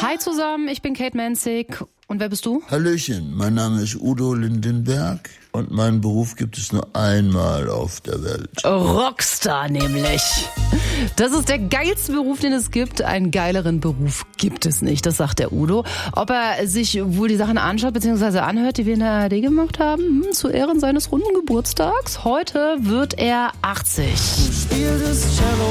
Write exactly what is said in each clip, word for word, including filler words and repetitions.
Hi zusammen, ich bin Kate Menzig. Und wer bist du? Hallöchen, mein Name ist Udo Lindenberg und meinen Beruf gibt es nur einmal auf der Welt. Rockstar nämlich. Das ist der geilste Beruf, den es gibt. Einen geileren Beruf gibt es nicht, das sagt der Udo. Ob er sich wohl die Sachen anschaut bzw. anhört, die wir in der A R D gemacht haben, hm, zu Ehren seines runden Geburtstags. Heute wird er achtzig. Du spielst Cello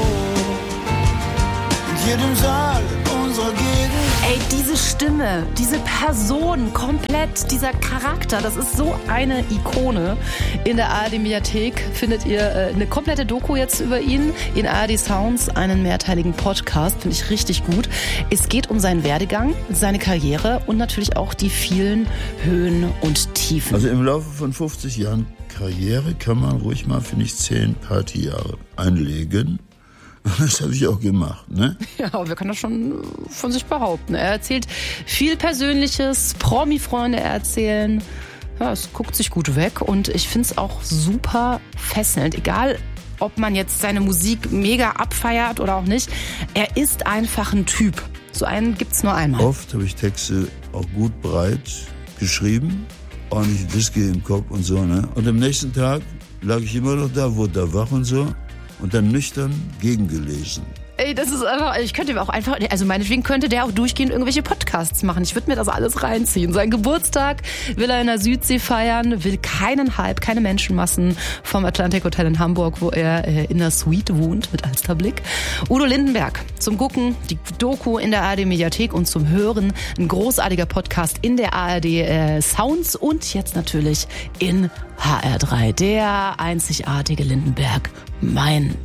in jedem Saal unserer Gegend. Ey, diese Stimme, diese Person, komplett, dieser Charakter, das ist so eine Ikone. In der A R D-Mediathek findet ihr äh, eine komplette Doku jetzt über ihn. In A R D Sounds, einen mehrteiligen Podcast, finde ich richtig gut. Es geht um seinen Werdegang, seine Karriere und natürlich auch die vielen Höhen und Tiefen. Also im Laufe von fünfzig Jahren Karriere kann man ruhig mal, finde ich, zehn Partyjahre einlegen. Das habe ich auch gemacht, ne? Ja, aber wir können das schon von sich behaupten. Er erzählt viel Persönliches, Promi-Freunde erzählen. Ja, es guckt sich gut weg und ich finde es auch super fesselnd. Egal, ob man jetzt seine Musik mega abfeiert oder auch nicht. Er ist einfach ein Typ. So einen gibt's nur einmal. Oft habe ich Texte auch gut breit geschrieben, ordentlich Whisky im Kopf und so, ne? Und am nächsten Tag lag ich immer noch da, wurde da wach und so. Und dann nüchtern gegengelesen. Ey, das ist einfach, ich könnte auch einfach, also meinetwegen könnte der auch durchgehend irgendwelche Podcasts machen. Ich würde mir das alles reinziehen. Sein Geburtstag will er in der Südsee feiern, will keinen Hype, keine Menschenmassen vom Atlantic Hotel in Hamburg, wo er äh, in der Suite wohnt mit Alsterblick. Udo Lindenberg, zum Gucken, die Doku in der A R D-Mediathek und zum Hören, ein großartiger Podcast in der A R D äh, Sounds und jetzt natürlich in H R drei, der einzigartige Lindenberg, mein